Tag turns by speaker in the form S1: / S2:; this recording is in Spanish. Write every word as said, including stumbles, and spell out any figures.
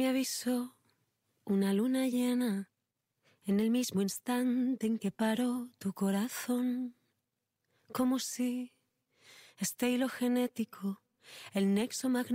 S1: Me avisó una luna llena en el mismo instante en que paró tu corazón, como si este hilo genético, el nexo magnético